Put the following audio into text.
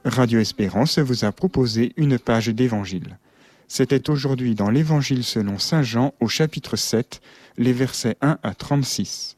Radio Espérance vous a proposé une page d'évangile. C'était aujourd'hui dans l'Évangile selon Saint Jean au chapitre 7, les versets 1 à 36.